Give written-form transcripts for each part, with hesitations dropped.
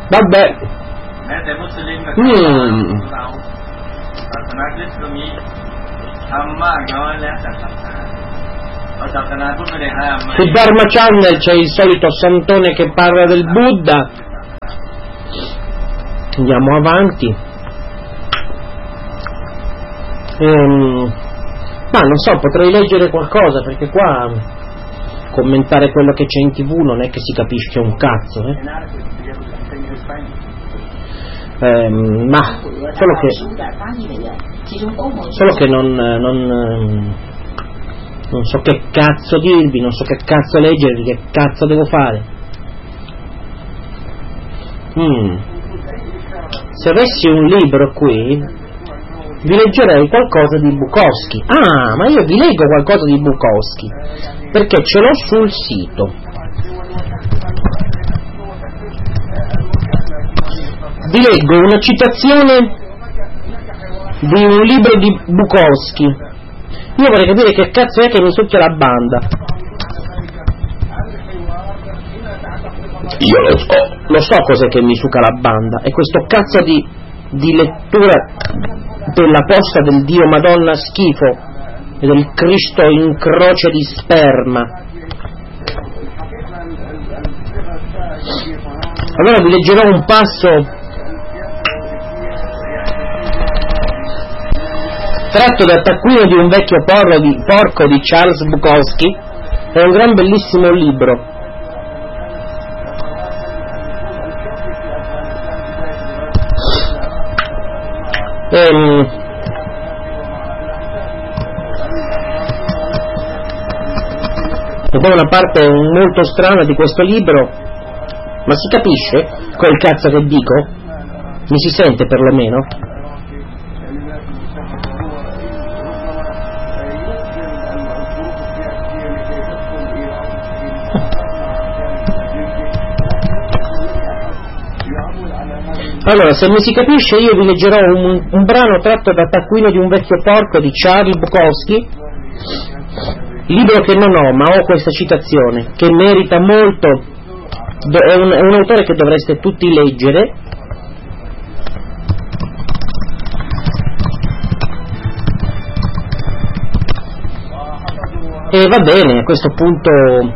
Vabbè. Su Dharma Channel c'è il solito santone che parla del Buddha. Andiamo avanti. Ma non so, potrei leggere qualcosa, perché qua commentare quello che c'è in TV non è che si capisce un cazzo, ma solo che non so che cazzo dirvi, non so che cazzo leggervi, che cazzo devo fare. Se avessi un libro qui vi leggerei qualcosa di Bukowski. Ah, ma io vi leggo qualcosa di Bukowski perché ce l'ho sul sito. Vi leggo una citazione di un libro di Bukowski. Io vorrei capire che cazzo è che mi succhia la banda. Io lo so cos'è che mi succa la banda. È questo cazzo di lettura della posta del Dio Madonna schifo e del Cristo in croce di sperma. Allora vi leggerò un passo tratto dal taccuino di un vecchio porco di Charles Bukowski. È un gran bellissimo libro. E poi una parte molto strana di questo libro, ma si capisce quel cazzo che dico? Mi si sente perlomeno? Allora, se mi si capisce, io vi leggerò un brano tratto da Taccuino di un vecchio porco di Charles Bukowski, libro che non ho, ma ho questa citazione, che merita molto, è un autore che dovreste tutti leggere. E va bene, a questo punto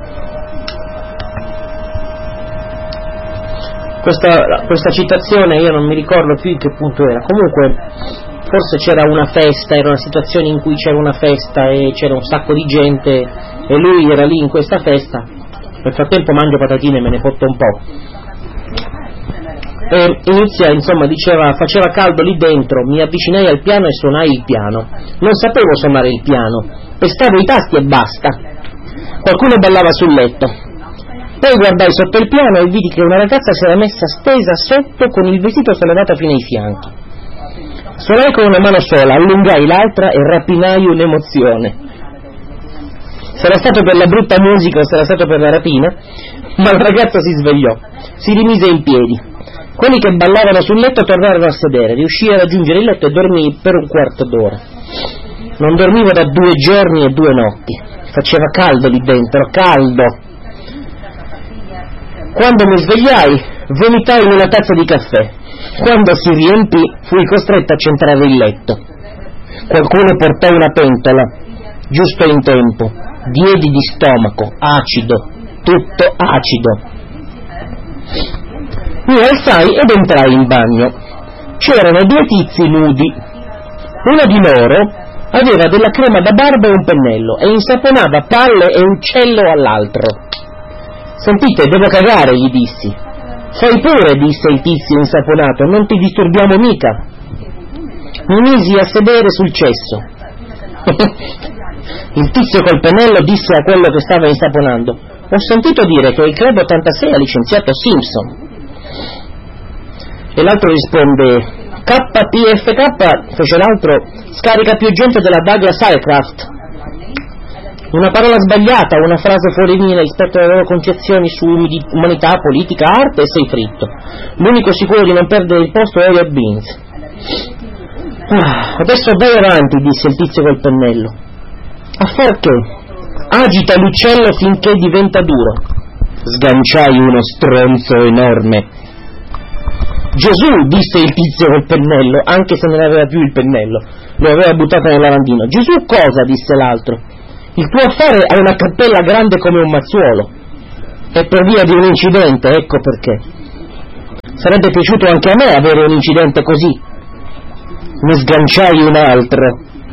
questa citazione io non mi ricordo più in che punto era, comunque forse c'era una festa, era una situazione in cui c'era una festa e c'era un sacco di gente e lui era lì in questa festa. Nel frattempo mangio patatine e me ne fotto un po'. E inizia, insomma, diceva, faceva caldo lì dentro, mi avvicinai al piano e suonai il piano. Non sapevo suonare il piano, pestavo i tasti e basta. Qualcuno ballava sul letto. Poi guardai sotto il piano e vidi che una ragazza si era messa stesa sotto con il vestito sollevato fino ai fianchi. Suonai con una mano sola, allungai l'altra e rapinai un'emozione. Sarà stato per la brutta musica o sarà stato per la rapina, ma la ragazza si svegliò, si rimise in piedi. Quelli che ballavano sul letto tornarono a sedere, riuscii a raggiungere il letto e dormii per un quarto d'ora. Non dormivo da 2 giorni e 2 notti. Faceva caldo lì dentro, caldo. Quando mi svegliai, vomitai in una tazza di caffè. Quando si riempì, fui costretto a centrare il letto. Qualcuno portò una pentola, giusto in tempo. Diedi di stomaco, acido, tutto acido. Mi alzai ed entrai in bagno. C'erano 2 tizi nudi. Uno di loro aveva della crema da barba e un pennello e insaponava palle e uccello all'altro. Sentite, devo cagare, gli dissi. Fai pure, disse il tizio insaponato, non ti disturbiamo mica. Mi misi a sedere sul cesso. Il tizio col pennello disse a quello che stava insaponando: ho sentito dire che il Club 86 ha licenziato Simpson. E l'altro risponde: KPFK, fece l'altro, scarica più gente della Douglas Aircraft. Una parola sbagliata, una frase fuori linea rispetto alle loro concezioni su umanità, politica, arte e sei fritto. L'unico sicuro di non perdere il posto è Elliot Beans. Adesso vai avanti, disse il tizio col pennello. A far che? Agita l'uccello finché diventa duro. Sganciai uno stronzo enorme. Gesù, disse il tizio col pennello, anche se non aveva più il pennello, lo aveva buttato nel lavandino. Gesù cosa? Disse l'altro. Il tuo affare ha una cappella grande come un mazzuolo, e per via di un incidente, ecco perché. Sarebbe piaciuto anche a me avere un incidente così. Ne sganciai un altro.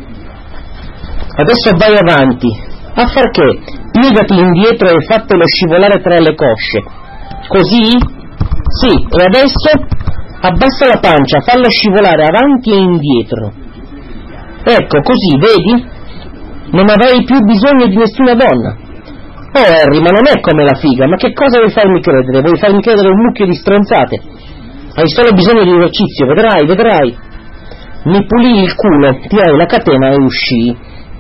Adesso vai avanti. A far che? Piegati indietro e fatelo scivolare tra le cosce. Così? Sì, e adesso abbassa la pancia, falla scivolare avanti e indietro. Ecco, così, vedi? Non avrai più bisogno di nessuna donna. Oh Harry, ma non è come la figa, ma che cosa vuoi farmi credere? Vuoi farmi credere un mucchio di stronzate? Hai solo bisogno di esercizio, vedrai. Mi pulii il culo, tirai la catena e uscii.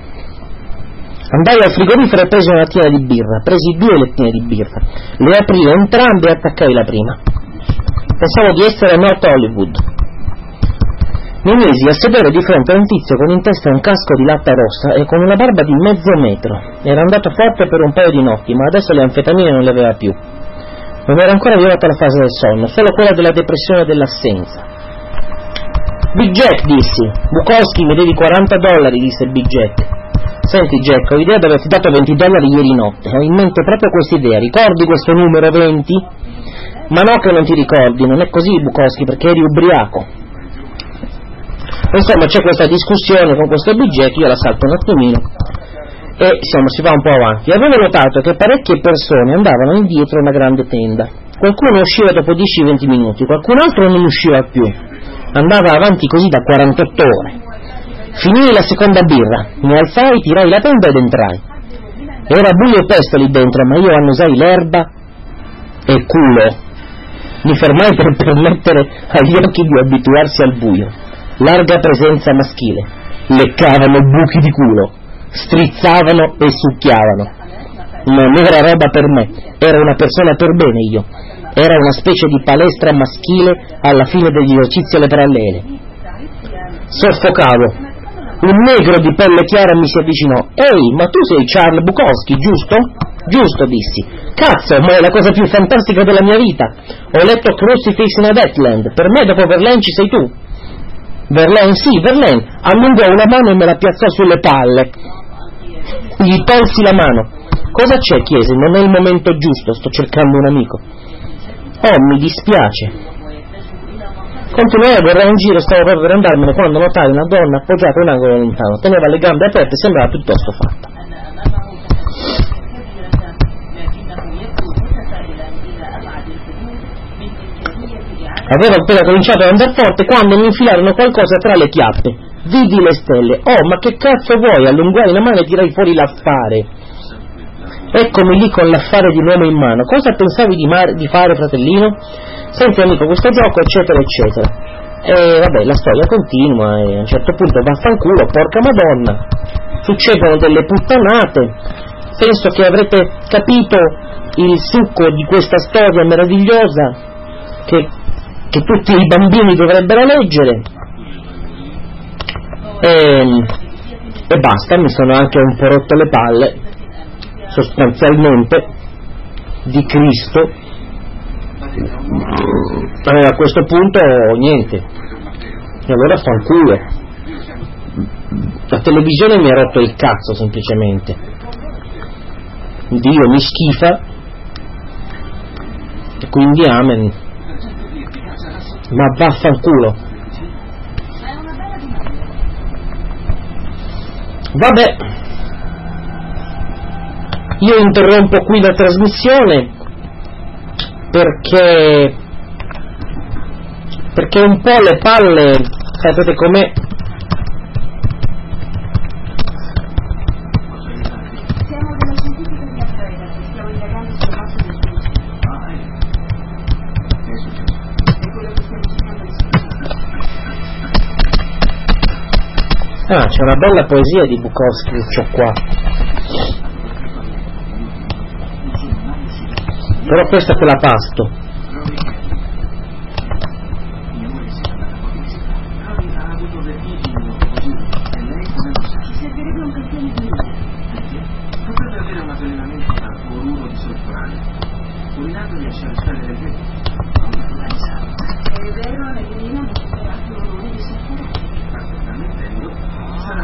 Andai al frigorifero e presi una lattina di birra, presi 2 lettine di birra, le aprii entrambe e attaccai la prima. Pensavo di essere a North Hollywood. Mi misi a sedere di fronte a un tizio con in testa un casco di latta rossa e con una barba di mezzo metro. Era andato forte per un paio di notti, ma adesso le anfetamine non le aveva più. Non era ancora arrivata la fase del sonno, solo quella della depressione e dell'assenza. Big Jack, dissi. Bukowski, mi devi $40, disse Big Jack. Senti Jack, ho idea di averti dato $20 ieri notte. Ho in mente proprio questa idea. Ricordi questo numero 20? Ma no che non ti ricordi, non è così Bukowski, perché eri ubriaco. Insomma, c'è questa discussione con questo Big Jack, io la salto un attimino e insomma si va un po' avanti. Avevo notato che parecchie persone andavano indietro a una grande tenda. Qualcuno usciva dopo 10-20 minuti, qualcun altro non usciva più. Andava avanti così da 48 ore. Finii la seconda birra, mi alzai, tirai la tenda ed entrai. Era buio pesto lì dentro, ma io annusai l'erba e culo. Mi fermai per permettere agli occhi di abituarsi al buio. Larga presenza maschile. Leccavano buchi di culo, strizzavano e succhiavano. Non era roba per me, era una persona per bene io. Era una specie di palestra maschile alla fine degli esercizi alle parallele. Soffocavo. Un negro di pelle chiara mi si avvicinò. Ehi, ma tu sei Charles Bukowski, giusto? Giusto, dissi. Cazzo, ma è la cosa più fantastica della mia vita. Ho letto Crucifix in Deathland. Per me dopo Verlaine ci sei tu. Verlaine, sì, Verlaine. Allungò una mano e me la piazzò sulle palle. Gli tolsi la mano. Cosa c'è, chiese? Non è il momento giusto, sto cercando un amico. Oh, mi dispiace. Continuai a guardare in giro, stavo proprio per andarmene quando notai una donna appoggiata in un angolo lontano. Teneva le gambe aperte e sembrava piuttosto fatta. Avevo appena cominciato ad andare forte quando mi infilarono qualcosa tra le chiappe. Vidi le stelle. Oh, ma che cazzo vuoi? Allungai la mano e tirai fuori l'affare. Eccomi lì con l'affare di un uomo in mano. Cosa pensavi di fare, fratellino? Senti amico, questo gioco, eccetera, eccetera. E vabbè, la storia continua e a un certo punto vaffanculo, porca madonna. Succedono delle puttanate. Penso che avrete capito il succo di questa storia meravigliosa che tutti i bambini dovrebbero leggere. E basta, mi sono anche un po' rotto le palle, sostanzialmente, di Cristo. A questo punto niente, e allora fanculo. La televisione mi ha rotto il cazzo semplicemente. Dio mi schifa e quindi amen. Ma vaffanculo. Vabbè, io interrompo qui la trasmissione perché un po' le palle, sapete com'è. Ah, c'è una bella poesia di Bukowski, c'ho qua. Però questa te la pasto.